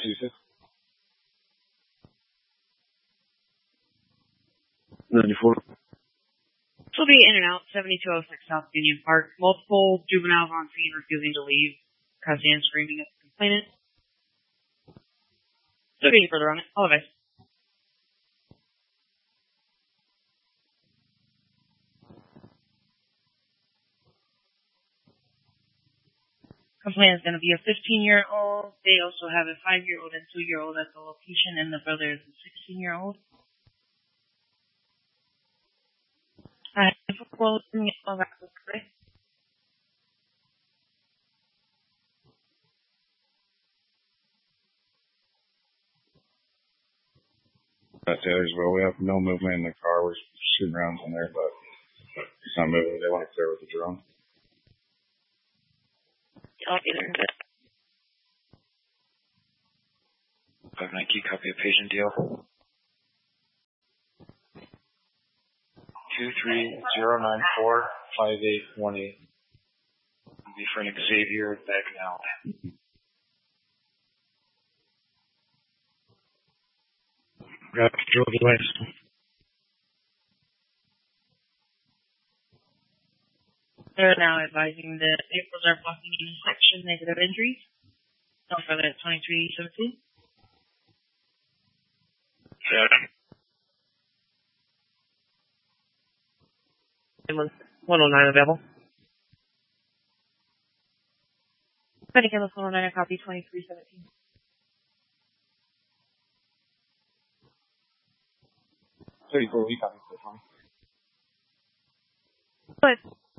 Jesus. 94. This will be in and out, 7206 South Union Park. Multiple juveniles on scene refusing to leave, cussing and screaming at the complainant. So any further on it. All advice. Complainant is going to be a 15-year-old. They also have a 5-year-old and 2-year-old at the location, and the brother is a 16-year-old. I have a quote from all that. Taylorsville, we have no movement in the car. We're shooting rounds in there, but it's not moving. They want to clear with the drone. I'll be there in a bit. 5-9 copy a patient deal. 230945818. Will be for an Xavier Bagnell. Got control device. They're now advising that vehicles are blocking any section negative injuries. No further at 2317. 109 available. Medical 109, copy 2317. We copy 420. But